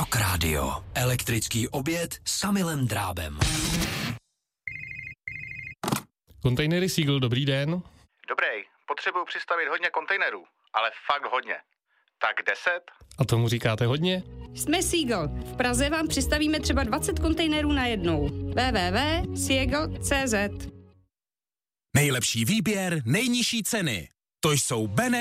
Rock Radio. Elektrický oběd s Kamilem Drábem. Kontejnery Seagull, dobrý den. Dobrý, potřebuju přistavit hodně kontejnerů, ale fakt hodně. Tak 10? A tomu říkáte hodně? Jsme Seagull. V Praze vám přistavíme třeba 20 kontejnerů najednou. www.seagull.cz. Nejlepší výběr, nejnižší ceny. To jsou Bene